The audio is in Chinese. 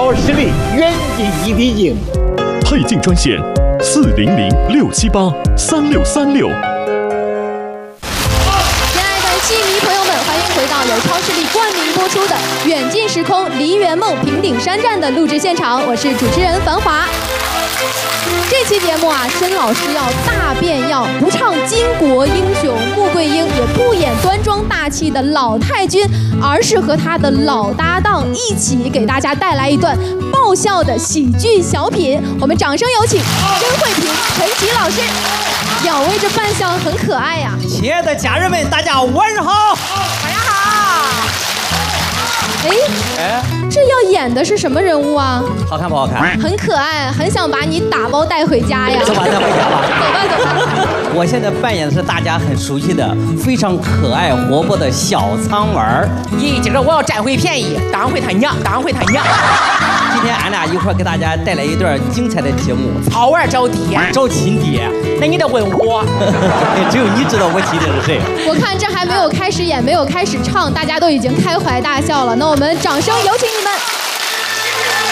超视力远近一体镜。 配镜专线400-678-3636。 戏迷朋友们，欢迎回到由超视力冠名播出的《远近时空梨园梦平顶山站》的录制现场，我是主持人繁华。这期节目啊，申老师要大变样，不唱巾帼英雄穆桂英，也不演端庄大气的老太君，而是和他的老搭档一起给大家带来一段爆笑的喜剧小品。我们掌声有请甄慧萍、陈琦老师。两位这扮相很可爱呀！ 亲爱的家人们，大家晚上好！ 晚上好！哎，这要演的是什么人物啊？ 好看不好看？ 很可爱，很想把你打包带回家呀！ 走吧，带回家吧。 走吧，走吧。 我现在扮演的是大家很熟悉的、非常可爱活泼的小苍丸儿。 咦，今儿我要占回便宜，当回他娘，当回他娘。 今天俺俩一块给大家带来一段精彩的节目。 草娃找爹， 找亲爹。 那你得问我， 只有你知道我亲爹是谁。 我看这还没有开始演，没有开始唱，大家都已经开怀大笑了。那我们掌声有请你们。